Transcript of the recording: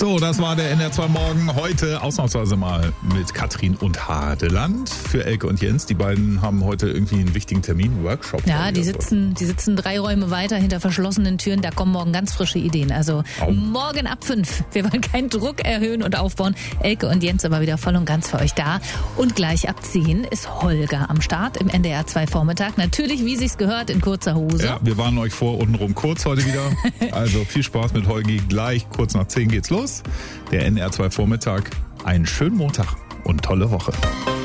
So, das war der NR2 Morgen. Heute ausnahmsweise mal mit Katrin und Hadeland für Elke und Jens. Die beiden haben heute irgendwie einen wichtigen Termin, Workshop. Ja, die sitzen 3 Räume weiter hinter verschlossenen Türen. Da kommen morgen ganz frische Ideen. Also morgen ab 5. Wir wollen keinen Druck erhöhen und aufbauen. Elke und Jens aber wieder voll und ganz für euch da. Und gleich ab 10 ist Holger am Start im NDR2 Vormittag. Natürlich, wie sich's gehört, in kurzer Hose. Ja, wir warnen euch vor, untenrum kurz heute wieder. Also viel Spaß mit Holgi. Gleich kurz nach 10 geht's los. Der NR2 Vormittag. Einen schönen Montag und tolle Woche.